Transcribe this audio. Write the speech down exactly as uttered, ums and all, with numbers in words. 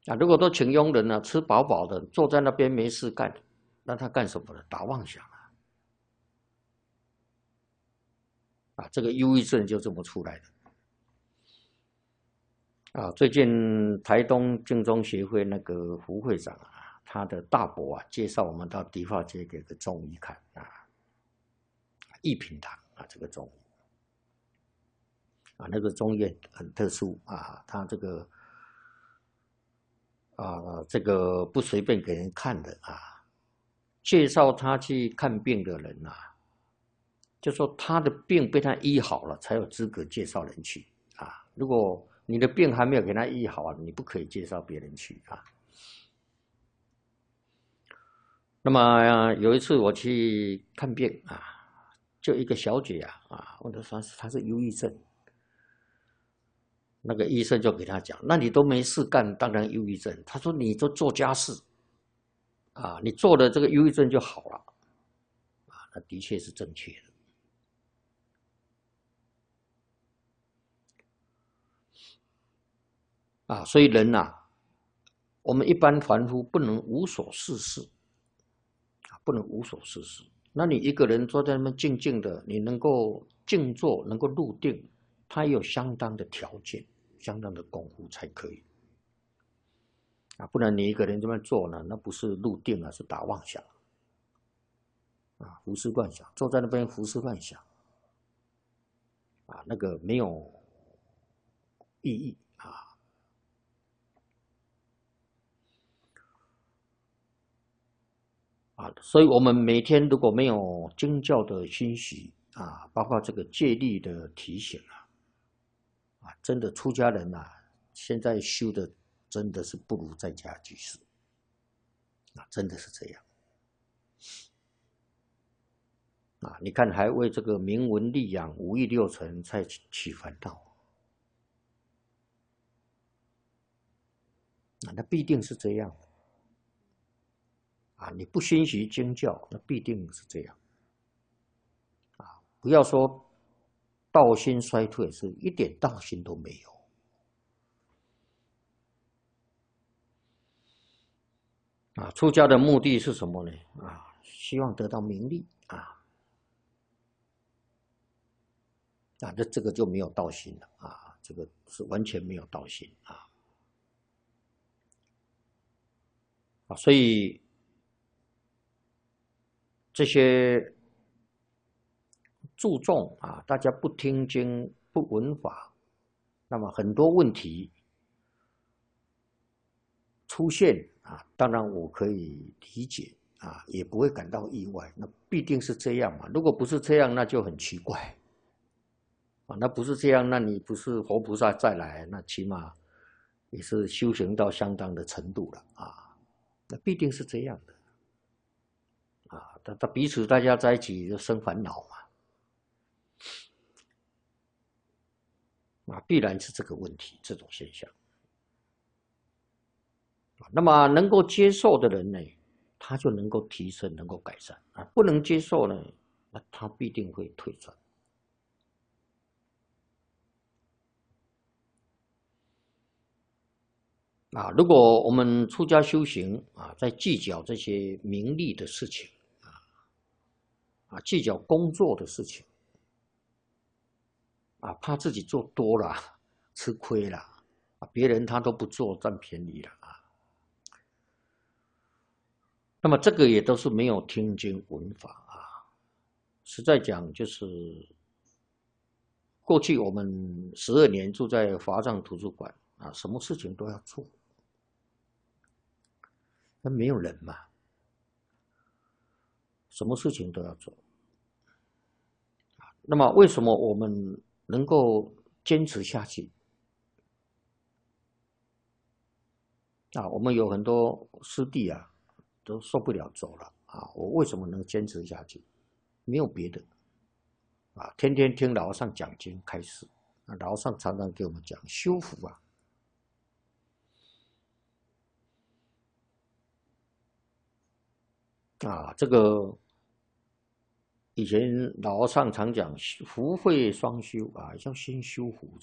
啊，如果都请佣人啊，吃饱饱的，坐在那边没事干，那他干什么呢？打妄想啊！啊，这个忧郁症就这么出来的。啊，最近台东净宗协会那个胡会长啊，他的大伯啊，介绍我们到迪化街给个中医看啊，一品堂啊，这个中医啊，那个中医很特殊啊，他这个啊，这个不随便给人看的啊，介绍他去看病的人啊，就说他的病被他医好了，才有资格介绍人去啊。如果你的病还没有给他医好啊，你不可以介绍别人去啊。那么有一次我去看病啊，就一个小姐啊啊，问她说她是忧郁症，那个医生就给她讲，那你都没事干，当然忧郁症。她说你都做家事啊，你做的这个忧郁症就好了啊，那的确是正确的。啊，所以人呐、啊，我们一般凡夫不能无所事事，啊，不能无所事事。那你一个人坐在那边静静的，你能够静坐，能够入定，它有相当的条件，相当的功夫才可以。啊，不然你一个人这么做呢，那不是入定啊，是打妄想，啊，胡思乱想，坐在那边胡思乱想，啊，那个没有意义啊。啊，所以我们每天如果没有经教的熏习啊，包括这个戒律的提醒啊，啊，真的出家人啊，现在修的真的是不如在家居士啊，真的是这样啊。你看，还为这个名闻利养、五欲六尘在起烦恼啊，那必定是这样啊。你不熏习经教，那必定是这样啊。不要说道心衰退，是一点道心都没有。啊，出家的目的是什么呢？啊，希望得到名利啊，啊，这这个就没有道心了啊，这个是完全没有道心啊，啊，所以这些注重啊，大家不听经不闻法，那么很多问题出现啊，当然我可以理解啊，也不会感到意外，那必定是这样嘛，如果不是这样，那就很奇怪。啊，那不是这样，那你不是活菩萨再来，那起码也是修行到相当的程度了啊，那必定是这样的啊，他他彼此大家在一起就生烦恼嘛，啊，必然是这个问题，这种现象。那么能够接受的人呢，他就能够提升，能够改善啊；不能接受呢，那他必定会退转。啊，如果我们出家修行啊，在计较这些名利的事情啊，啊，计较工作的事情啊，怕自己做多了吃亏了啊，别人他都不做占便宜了啊。那么这个也都是没有听经闻法啊。实在讲，就是过去我们十二年住在华藏图书馆啊，什么事情都要做，那没有人嘛，什么事情都要做。那么为什么我们能够坚持下去啊？我们有很多师弟啊，都受不了走了啊。我为什么能坚持下去？没有别的啊，天天听老和尚讲经开示，啊，老和尚常常给我们讲修福啊，啊，这个以前老和尚常讲福慧双修啊，要先修福